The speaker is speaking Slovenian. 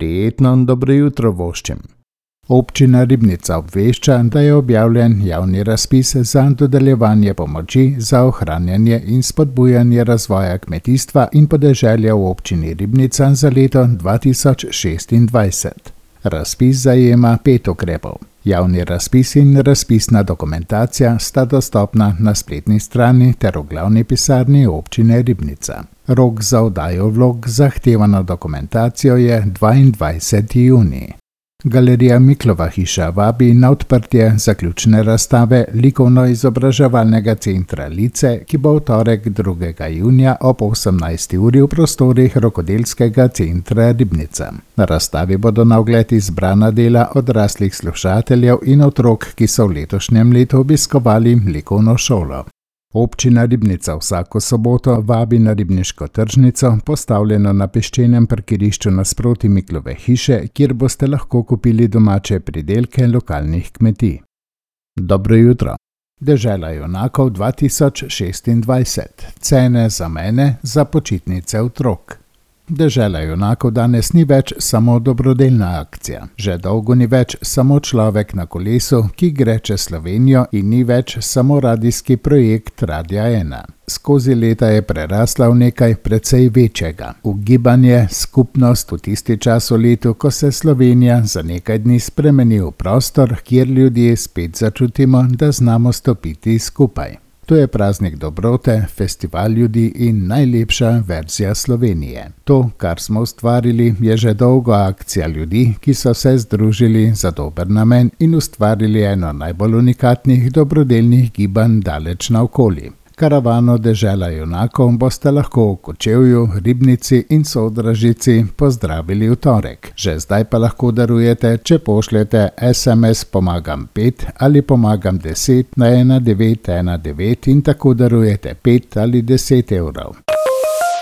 Prijetno dobro jutro voščim. Občina Ribnica obvešča, da je objavljen javni razpis za dodeljevanje pomoči za ohranjanje in spodbujanje razvoja kmetijstva in podeželja v občini Ribnica za leto 2026. Razpis zajema 5 ukrepov. Javni razpis in razpisna dokumentacija sta dostopna na spletni strani ter v glavni pisarni občine Ribnica. Rok za oddajo vlog z zahtevano dokumentacijo je 22. junij. Galerija Miklova hiša vabi na odprtje zaključne razstave Likovno-izobraževalnega centra Lice, ki bo v torek 2. junija ob 18. uri v prostorih Rokodelskega centra Ribnica. Na razstavi bodo na ogled izbrana dela odraslih slušateljev in otrok, ki so v letošnjem letu obiskovali likovno šolo. Občina Ribnica vsako soboto vabi na ribniško tržnico, postavljeno na peščenem parkirišču nasproti Miklove hiše, kjer boste lahko kupili domače pridelke lokalnih kmetij. Dobro jutro. Dežela junakov 2026. Cene za mene za počitnice otrok. Dežela junakov danes ni več samo dobrodelna akcija. Že dolgo ni več samo človek na kolesu, ki gre čez Slovenijo, in ni več samo radijski projekt Radia 1. Skozi leta je prerasla v nekaj precej večjega. V gibanje, skupnost v tisti čas v letu, ko se Slovenija za nekaj dni spremeni v prostor, kjer ljudje spet začutimo, da znamo stopiti skupaj. To je praznik dobrote, festival ljudi in najlepša verzija Slovenije. To, kar smo ustvarili, je že dolgo akcija ljudi, ki so se združili za dober namen in ustvarili eno najbolj unikatnih dobrodelnih gibanj daleč naokoli. Karavano Dežela junakov boste lahko v Kočevju, Ribnici in Sodražici pozdravili v torek. Že zdaj pa lahko darujete, če pošljete SMS Pomagam 5 ali Pomagam 10 na 1919 in tako darujete 5 ali 10 evrov.